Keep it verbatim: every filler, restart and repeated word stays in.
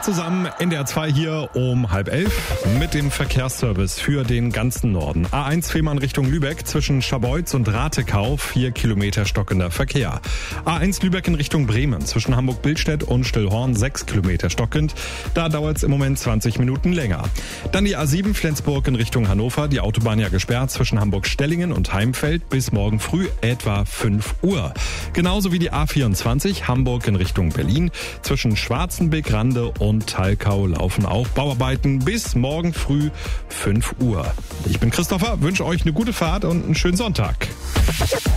zusammen, N D R zwei hier um halb elf mit dem Verkehrsservice für den ganzen Norden. A eins Fehmarn Richtung Lübeck zwischen Scharbeutz und Ratekau, vier Kilometer stockender Verkehr. A eins Lübeck in Richtung Bremen zwischen Hamburg-Billstedt und Stillhorn, sechs Kilometer stockend. Da dauert es im Moment zwanzig Minuten länger. Dann die A sieben Flensburg in Richtung Hannover, die Autobahn ja gesperrt zwischen Hamburg-Stellingen und Heimfeld bis morgen früh etwa fünf Uhr. Genauso wie die A vierundzwanzig Hamburg in Richtung Berlin zwischen Schwarzenbeck, Rande und Talkau laufen auch Bauarbeiten bis morgen früh fünf Uhr. Ich bin Christopher, wünsche euch eine gute Fahrt und einen schönen Sonntag.